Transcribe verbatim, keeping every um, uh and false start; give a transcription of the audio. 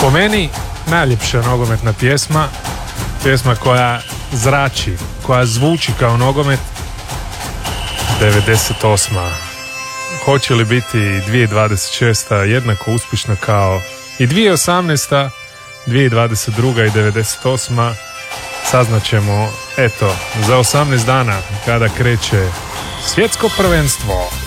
Po meni najljepša nogometna pjesma, pjesma koja zrači, koja zvuči kao nogomet, devedeset osma. Hoće li biti dvije tisuće dvadeset šesta jednako uspješna kao i dvije tisuće osamnaesta, dvije tisuće dvadeset druga i devedeset osma? Saznaćemo, eto, za osamnaest dana kada kreće svjetsko prvenstvo.